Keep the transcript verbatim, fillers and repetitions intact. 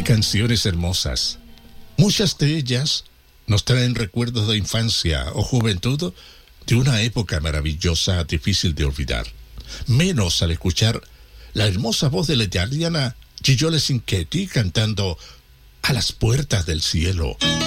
Qué canciones hermosas. Muchas de ellas nos traen recuerdos de infancia o juventud de una época maravillosa, difícil de olvidar. Menos al escuchar la hermosa voz de la italiana Gigliola Cinquetti cantando A las puertas del cielo.